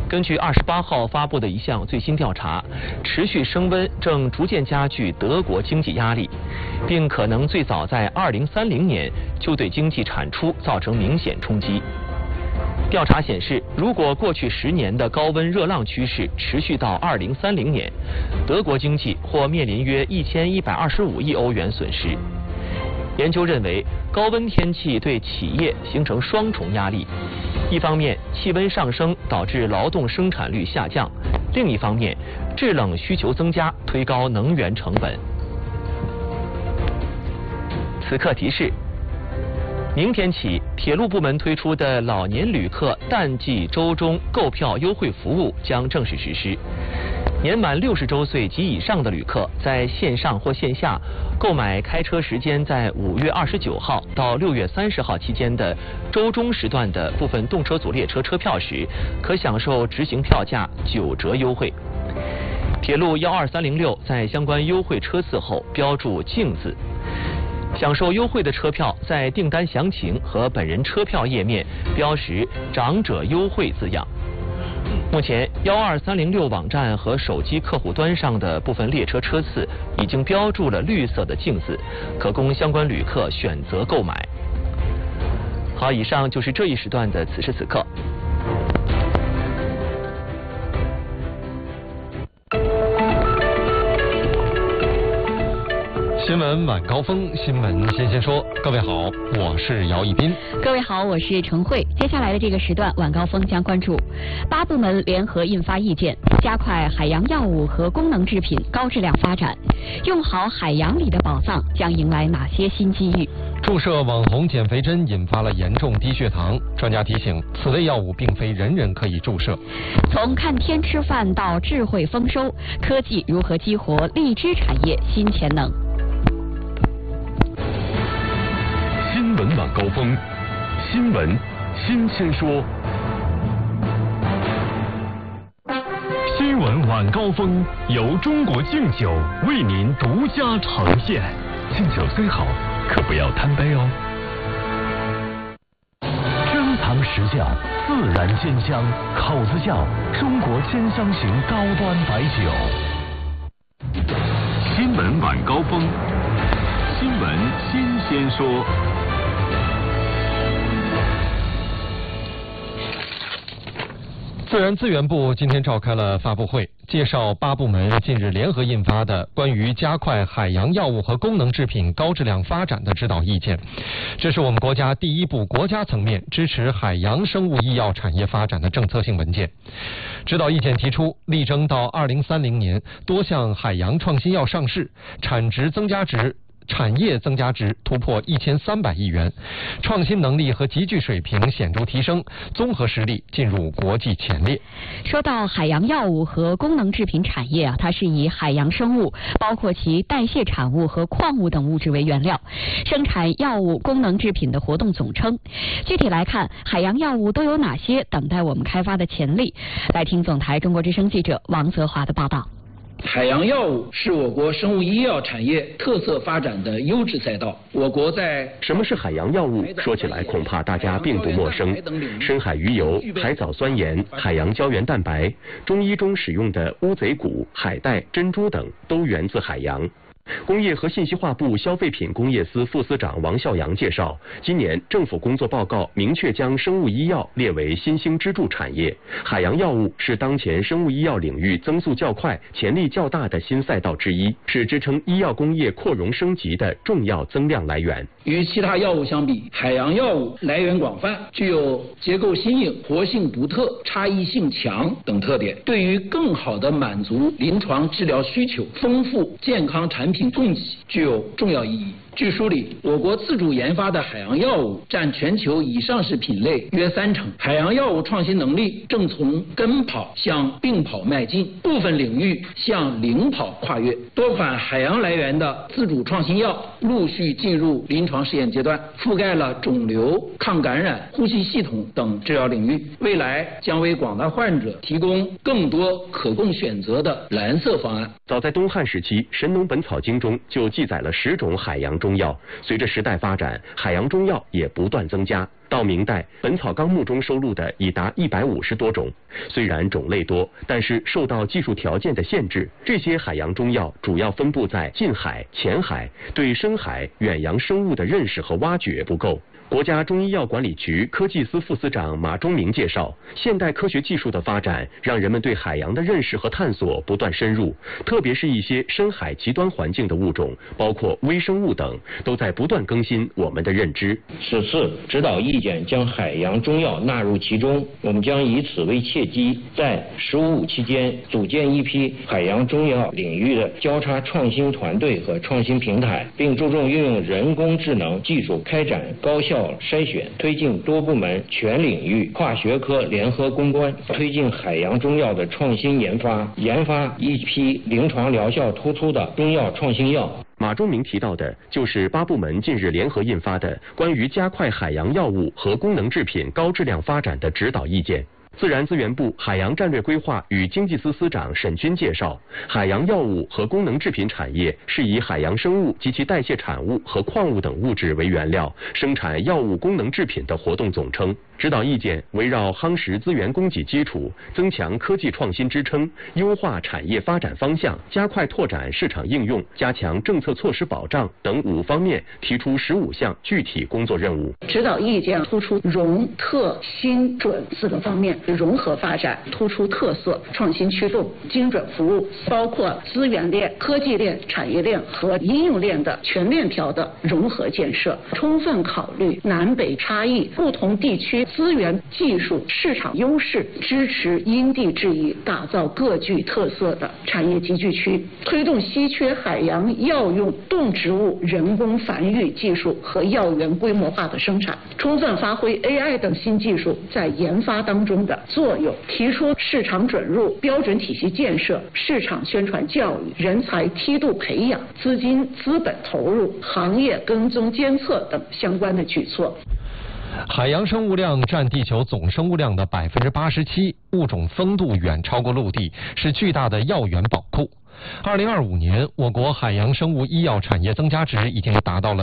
根据28号发布的一项最新调查，持续升温正逐渐加剧德国经济压力，并可能最早在2030年就对经济产出造成明显冲击。调查显示，如果过去10年的高温热浪趋势持续到2030年，德国经济或面临约1125亿欧元损失。研究认为，高温天气对企业形成双重压力，一方面气温上升导致劳动生产率下降，另一方面制冷需求增加，推高能源成本。此刻提示：明天起，铁路部门推出的老年旅客淡季周中购票优惠服务将正式实施。年满60周岁及以上的旅客，在线上或线下购买开车时间在5月29号到6月30号期间的周中时段的部分动车组列车车票时，可享受执行票价9折优惠。铁路12306在相关优惠车次后标注敬字。享受优惠的车票在订单详情和本人车票页面标识长者优惠字样。目前12306网站和手机客户端上的部分列车车次已经标注了绿色的敬字，可供相关旅客选择购买。好，以上就是这一时段的此时此刻。 新闻晚高峰，新闻先说。各位好，我是姚一斌。 各位好，我是程慧。接下来的这个时段，晚高峰将关注8部门联合印发意见，加快海洋药物和功能制品高质量发展。用好海洋里的宝藏，将迎来哪些新机遇？ 注射网红减肥针引发了严重低血糖，专家提醒，此类药物并非人人可以注射。 从看天吃饭到智慧丰收，科技如何激活荔枝产业新潜能？ 新闻晚高峰，新闻新鲜说。新闻晚高峰由中国敬酒为您独家呈现。敬酒虽好，可不要贪杯哦。珍藏实窖，自然鲜香，口子窖，中国鲜香型高端白酒。新闻晚高峰，新闻新鲜说。 自然资源部今天召开了发布会，介绍8部门近日联合印发的关于加快海洋药物和功能制品高质量发展的指导意见。这是我们国家第一部国家层面支持海洋生物医药产业发展的政策性文件。指导意见提出，力争到2030年，多项海洋创新药上市，产业增加值突破1300亿元，创新能力和集聚水平显著提升，综合实力进入国际前列。 说到海洋药物和功能制品产业它是以海洋生物，包括其代谢产物和矿物等物质为原料，生产药物功能制品的活动总称。具体来看，海洋药物都有哪些等待我们开发的潜力？来听总台中国之声记者王泽华的报道。 海洋药物是我国生物医药产业特色发展的优质赛道。我国在什么是海洋药物？说起来恐怕大家并不陌生。深海鱼油、海藻酸盐、海洋胶原蛋白，中医中使用的乌贼骨、海带、珍珠等，都源自海洋。工业和信息化部消费品工业司副司长王孝阳介绍，今年政府工作报告明确将生物医药列为新兴支柱产业，海洋药物是当前生物医药领域增速较快、潜力较大的新赛道之一，是支撑医药工业扩容升级的重要增量来源。 与其他药物相比，海洋药物来源广泛，具有结构新颖、活性独特、差异性强等特点，对于更好地满足临床治疗需求、丰富健康产品供给具有重要意义。据梳理，我国自主研发的海洋药物占全球已上市品类约30%，海洋药物创新能力正从跟跑向并跑迈进，部分领域向领跑跨越。多款海洋来源的自主创新药陆续进入临床试验阶段，覆盖了肿瘤、抗感染、呼吸系统等治疗领域，未来将为广大患者提供更多可供选择的蓝色方案。 早在东汉时期，《神农本草经》中就记载了10种海洋中中药。随着时代发展，海洋中药也不断增加。到明代，《本草纲目》中收录的已达150多种。虽然种类多，但是受到技术条件的限制，这些海洋中药主要分布在近海、浅海，对深海、远洋生物的认识和挖掘不够。国家中医药管理局科技司副司长马忠明介绍，现代科学技术的发展让人们对海洋的认识和探索不断深入，特别是一些深海极端环境的物种，包括微生物等，都在不断更新我们的认知。 此次指导意见将海洋中药纳入其中，我们将以此为契机，在15期间组建一批海洋中药领域的交叉创新团队和创新平台，并注重运用人工智能技术开展高效筛选，推进多部门全领域跨学科联合攻关，推进海洋中药的创新研发，研发一批临床疗效突出的中药创新药。 马忠明提到的就是8部门近日联合印发的关于加快海洋药物和功能制品高质量发展的指导意见。自然资源部海洋战略规划与经济司司长沈军介绍，海洋药物和功能制品产业是以海洋生物及其代谢产物和矿物等物质为原料，生产药物功能制品的活动总称。指导意见围绕夯实资源供给基础、增强科技创新支撑、优化产业发展方向、加快拓展市场应用、加强政策措施保障等5方面，提出15项具体工作任务。 指导意见突出融、特、新、准4个方面，融合发展，突出特色、创新驱动、精准服务，包括资源链、科技链、产业链和应用链的全链条的融合建设，充分考虑南北差异、不同地区资源、技术、市场优势，支持因地制宜，打造各具特色的产业集聚区，推动稀缺海洋药用动植物人工繁育技术和药源规模化的生产，充分发挥 AI 等新技术在研发当中的作用，提出市场准入、标准体系建设、市场宣传教育、人才梯度培养、资金资本投入、行业跟踪监测等相关的举措。 海洋生物量占地球总生物量的87%，物种丰度远超过陆地，是巨大的药源宝库。2025年，我国海洋生物医药产业增加值已经达到了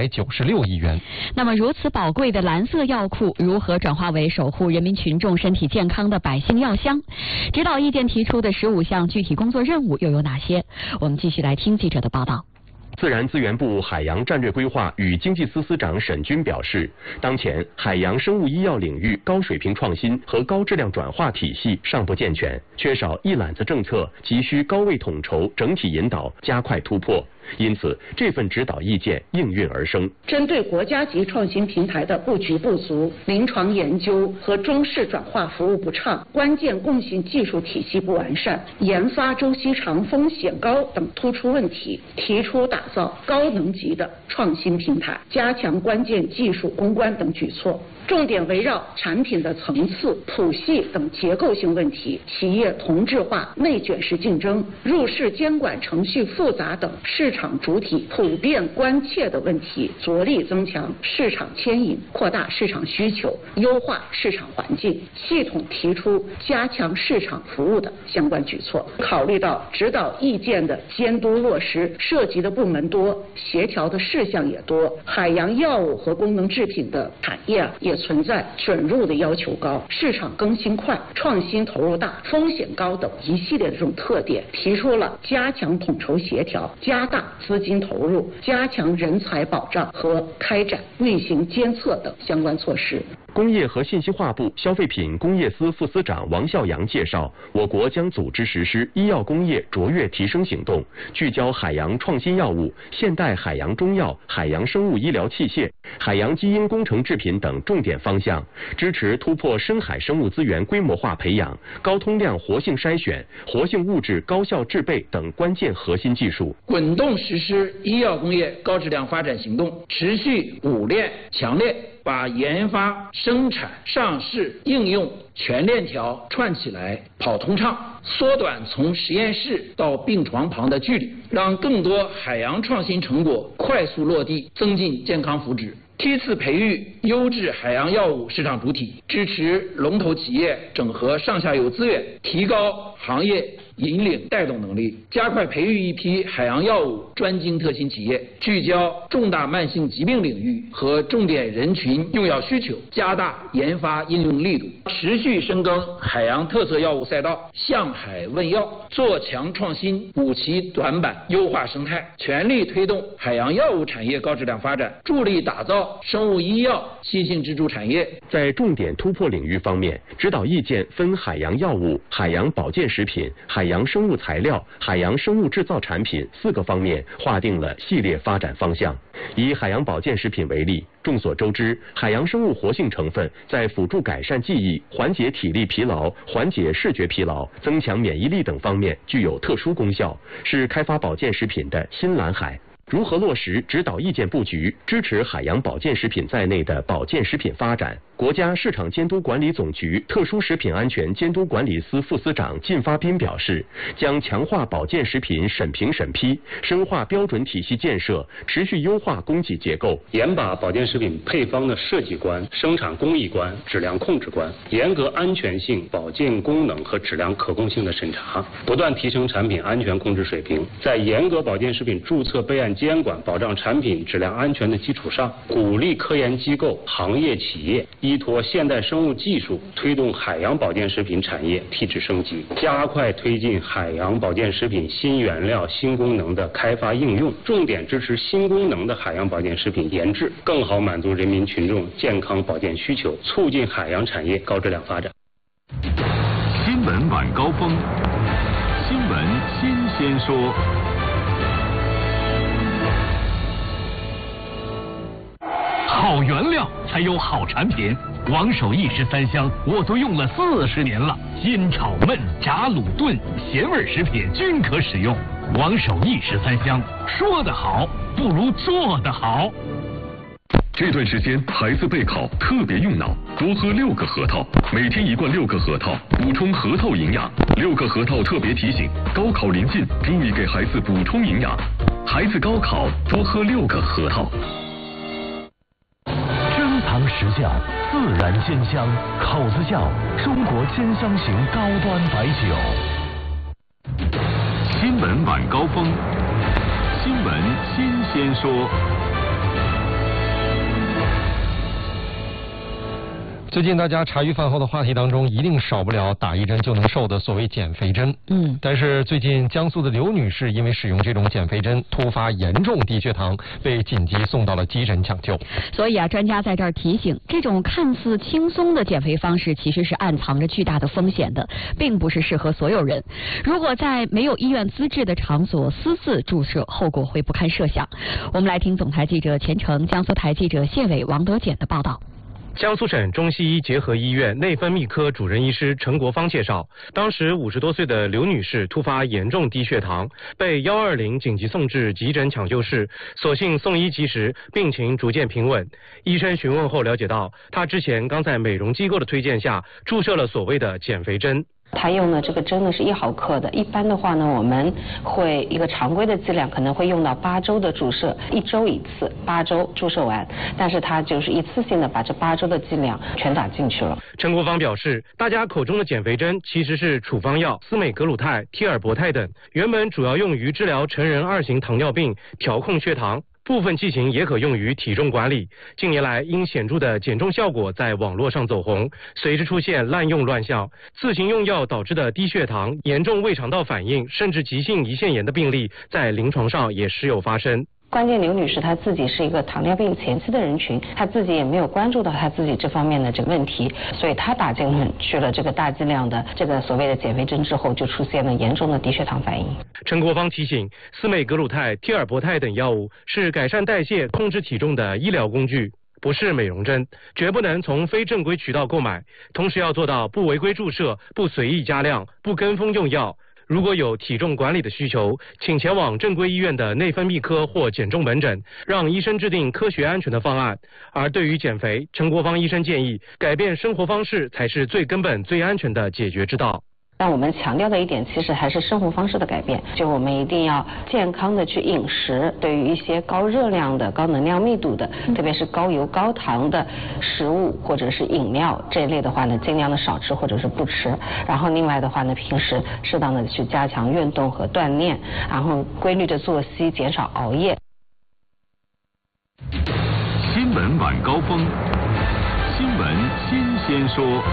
996亿元。 那么，如此宝贵的蓝色药库如何转化为守护人民群众身体健康的百姓药箱？指导意见提出的15项具体工作任务又有哪些？我们继续来听记者的报道。 自然资源部海洋战略规划与经济司司长沈军表示，当前海洋生物医药领域高水平创新和高质量转化体系尚不健全，缺少一揽子政策，急需高位统筹、整体引导，加快突破。因此，这份指导意见应运而生。 针对国家级创新平台的布局不足、临床研究和中试转化服务不畅、关键共性技术体系不完善、研发周期长、风险高等突出问题，提出打造高能级的创新平台，加强关键技术攻关等举措。重点围绕产品的层次、谱系等结构性问题，企业同质化、内卷式竞争、入市监管程序复杂等市场主体普遍关切的问题，着力增强市场牵引，扩大市场需求，优化市场环境，系统提出加强市场服务的相关举措。考虑到指导意见的监督落实涉及的部门多，协调的事项也多，海洋药物和功能制品的产业也存在准入的要求高、市场更新快、创新投入大、风险高等一系列的这种特点，提出了加强统筹协调、加大资金投入、加强人才保障和开展运行监测等相关措施。 工业和信息化部消费品工业司副司长王孝阳介绍，我国将组织实施医药工业卓越提升行动，聚焦海洋创新药物、现代海洋中药、海洋生物医疗器械、海洋基因工程制品等重点方向，支持突破深海生物资源规模化培养、高通量活性筛选、活性物质高效制备等关键核心技术， 滚动实施医药工业高质量发展行动，持续五链强链，把研发、生产、上市、应用全链条串起来跑通畅，缩短从实验室到病床旁的距离，让更多海洋创新成果快速落地，增进健康福祉。梯次培育优质海洋药物市场主体，支持龙头企业整合上下游资源，提高行业引领带动能力，加快培育一批海洋药物专精特新企业，聚焦重大慢性疾病领域和重点人群用药需求，加大研发应用力度，持续深耕海洋特色药物赛道，向海问药，做强创新，补齐短板，优化生态，全力推动海洋药物产业高质量发展，助力打造生物医药新兴支柱产业。 在重点突破领域方面，指导意见分海洋药物、海洋保健食品、海洋生物材料、海洋生物制造产品4个方面划定了系列发展方向。以海洋保健食品为例，众所周知，海洋生物活性成分在辅助改善记忆、缓解体力疲劳、缓解视觉疲劳、增强免疫力等方面具有特殊功效，是开发保健食品的新蓝海。如何落实指导意见布局，支持海洋保健食品在内的保健食品发展？国家市场监督管理总局特殊食品安全监督管理司副司长靳发斌表示，将强化保健食品审评审批，深化标准体系建设，持续优化供给结构， 严把保健食品配方的设计关、生产工艺关、质量控制关，严格安全性、保健功能和质量可控性的审查，不断提升产品安全控制水平。在严格保健食品注册备案监管、保障产品质量安全的基础上，鼓励科研机构、行业企业依托现代生物技术，推动海洋保健食品产业提质升级，加快推进海洋保健食品新原料、新功能的开发应用，重点支持新功能的海洋保健食品研制，更好满足人民群众健康保健需求，促进海洋产业高质量发展。 新闻晚高峰，新闻新鲜说。好原料才有好产品，王守义13香我都用了40年了，煎炒焖炸卤炖咸味食品均可使用。王守义13香，说得好不如做得好。 这段时间孩子备考特别用脑，多喝6个核桃，每天1罐6个核桃，补充核桃营养。6个核桃特别提醒，高考临近，注意给孩子补充营养。孩子高考多喝6个核桃。 糖实酵，自然鲜香，口子窖，中国鲜香型高端白酒。新闻晚高峰，新闻新鲜说。 最近大家茶余饭后的话题当中，一定少不了打一针就能瘦的所谓减肥针。但是最近江苏的刘女士因为使用这种减肥针突发严重低血糖，被紧急送到了急诊抢救。 所以专家在这儿提醒，这种看似轻松的减肥方式其实是暗藏着巨大的风险的，并不是适合所有人。如果在没有医院资质的场所私自注射，后果会不堪设想。我们来听总台记者钱成、江苏台记者谢伟、王德简的报道。 江苏省中西医结合医院内分泌科主任医师陈国芳介绍，当时50多岁的刘女士突发严重低血糖，被120紧急送至急诊抢救室，所幸送医及时，病情逐渐平稳。医生询问后了解到，她之前刚在美容机构的推荐下注射了所谓的减肥针。 他用的这个针呢是1毫克的，一般的话呢，我们会一个常规的剂量可能会用到8周的注射，1周1次，8周注射完。但是他就是一次性的把这8周的剂量全打进去了。 陈国芳表示，大家口中的减肥针其实是处方药司美格鲁肽、替尔博肽等，原本主要用于治疗成人2型糖尿病，调控血糖。部分剂型也可用于体重管理。近年来，因显著的减重效果在网络上走红，随之出现滥用乱效，自行用药导致的低血糖、严重胃肠道反应，甚至急性胰腺炎的病例，在临床上也时有发生。 关键刘女士她自己是一个糖尿病前期的人群，她自己也没有关注到她自己这方面的这个问题，所以她打进去了这个大剂量的这个所谓的减肥针之后，就出现了严重的低血糖反应。 陈国芳提醒，司美格鲁肽、替尔博肽等药物是改善代谢、控制体重的医疗工具，不是美容针，绝不能从非正规渠道购买，同时要做到不违规注射、不随意加量、不跟风用药。如果有体重管理的需求，请前往正规医院的内分泌科或减重门诊，让医生制定科学安全的方案。而对于减肥，陈国芳医生建议，改变生活方式才是最根本、最安全的解决之道。 但我们强调的一点其实还是生活方式的改变，就我们一定要健康的去饮食，对于一些高热量的、高能量密度的，特别是高油高糖的食物或者是饮料这一类的话呢，尽量的少吃或者是不吃。然后另外的话呢，平时适当的去加强运动和锻炼，然后规律的作息，减少熬夜。 新闻晚高峰，新闻新鲜说。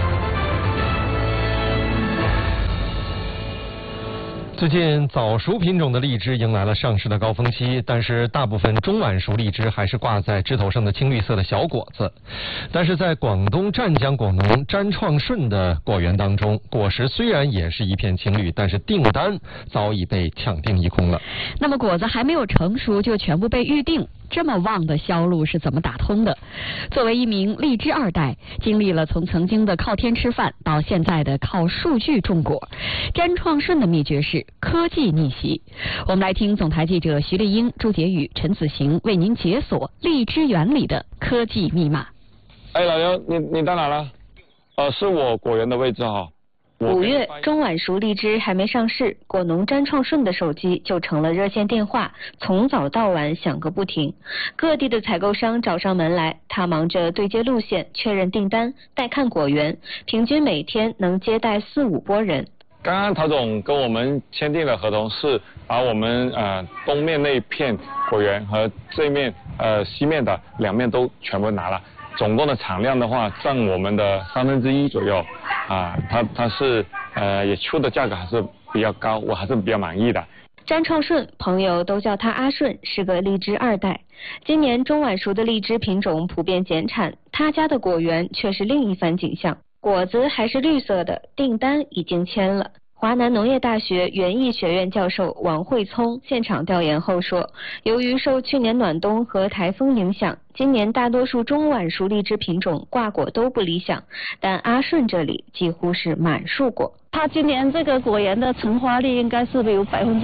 最近早熟品种的荔枝迎来了上市的高峰期，但是大部分中晚熟荔枝还是挂在枝头上的青绿色的小果子。但是在广东湛江果农詹创顺的果园当中，果实虽然也是一片青绿，但是订单早已被抢订一空了。 那么果子还没有成熟就全部被预定，这么旺的销路是怎么打通的？作为一名荔枝二代，经历了从曾经的靠天吃饭到现在的靠数据种果，詹创顺的秘诀是科技逆袭。我们来听总台记者徐丽英、朱杰宇、陈子行为您解锁荔枝园里的科技密码。 哎，老刘，你到哪了？是我果园的位置哈。 5月，中晚熟荔枝还没上市，果农詹创顺的手机就成了热线电话，从早到晚响个不停。各地的采购商找上门来，他忙着对接路线、确认订单、带看果园，平均每天能接待4、5拨人。 刚刚陶总跟我们签订的合同是把我们东面那一片果园和这面西面的2面都全部拿了。总共的产量的话，占我们的1/3左右，它是也出的价格还是比较高，我还是比较满意的。 詹创顺，朋友都叫他阿顺，是个荔枝二代。今年中晚熟的荔枝品种普遍减产，他家的果园却是另一番景象，果子还是绿色的，订单已经签了。华南农业大学园艺学院教授王慧聪现场调研后说，由于受去年暖冬和台风影响，今年大多数中晚熟荔枝品种挂果都不理想，但阿顺这里几乎是满树果。 他今年这个果园的成花率应该是有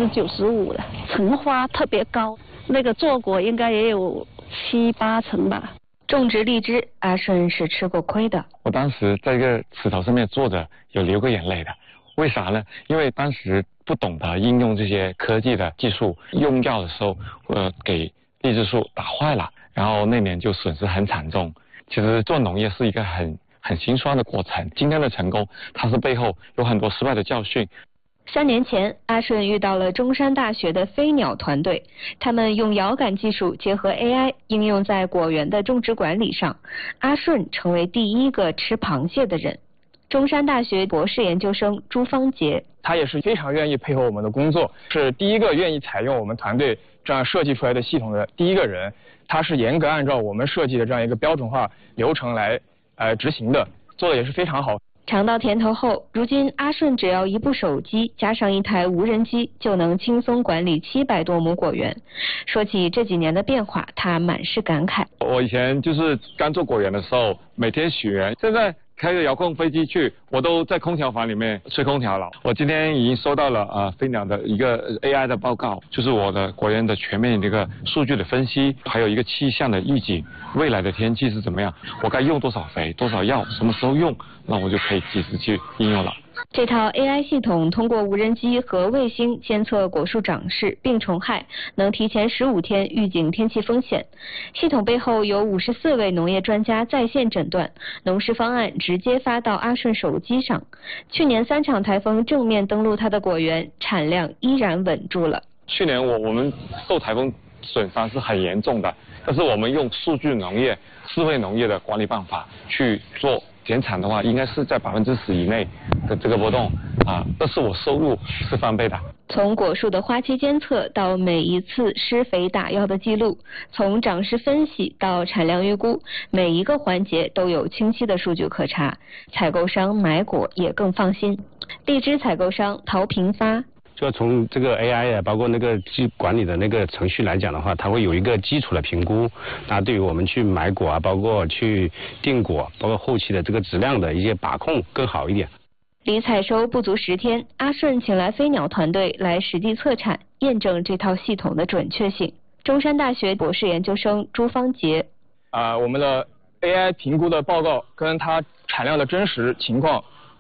95%的，成花特别高，那个坐果应该也有7、8成吧。 种植荔枝，阿顺是吃过亏的。 我当时在一个石头上面坐着，有流过眼泪的。为啥呢？因为当时不懂得应用这些科技的技术，用药的时候，给荔枝树打坏了，然后那年就损失很惨重。其实做农业是一个很心酸的过程，今天的成功，它是背后有很多失败的教训。 3年前，阿顺遇到了中山大学的飞鸟团队，他们用遥感技术结合 AI 应用在果园的种植管理上，阿顺成为第一个吃螃蟹的人。中山大学博士研究生朱芳杰， 他也是非常愿意配合我们的工作，是第一个愿意采用我们团队这样设计出来的系统的第一个人。他是严格按照我们设计的这样一个标准化流程来执行的，做的也是非常好。 尝到甜头后，如今阿顺只要一部手机加上一台无人机，就能轻松管理700多亩果园。说起这几年的变化，他满是感慨。 我以前就是刚做果园的时候，每天许愿，现在开着遥控飞机去，我都在空调房里面吹空调了。我今天已经收到了飞鸟的一个 AI 的报告，就是我的果园的全面的一个数据的分析，还有一个气象的预警，未来的天气是怎么样，我该用多少肥、多少药，什么时候用，那我就可以及时去应用了。 这套 AI 系统通过无人机和卫星监测果树长势、病虫害，能提前15天预警天气风险。系统背后有54位农业专家在线诊断，农事方案直接发到阿顺手机上。去年3场台风正面登陆他的果园，产量依然稳住了。 去年我们受台风损伤是很严重的，但是我们用数据农业、智慧农业的管理办法去做。减产的话，应该是在10%以内的这个波动但是我收入是翻倍的。 从果树的花期监测到每一次施肥打药的记录，从长势分析到产量预估，每一个环节都有清晰的数据可查，采购商买果也更放心。荔枝采购商陶平发。 就从这个 AI 包括那个管理的那个程序来讲的话，它会有一个基础的评估，那对于我们去买果包括去订果，包括后期的这个质量的一些把控更好一点。 离采收不足10天，阿顺请来飞鸟团队来实地测产，验证这套系统的准确性。中山大学博士研究生朱芳杰， 我们的 AI 评估的报告跟它产量的真实情况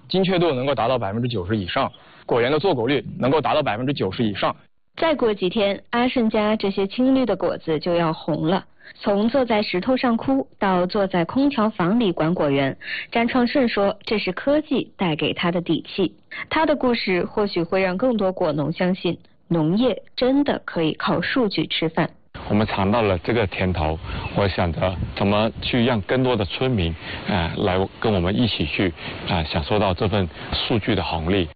精确度能够达到90%以上，果园的坐果率能够达到90%以上。 再过几天，阿顺家这些青绿的果子就要红了。从坐在石头上哭到坐在空调房里管果园，詹创顺说这是科技带给他的底气。他的故事或许会让更多果农相信，农业真的可以靠数据吃饭。 我们尝到了这个甜头，我想着怎么去让更多的村民来跟我们一起去享受到这份数据的红利。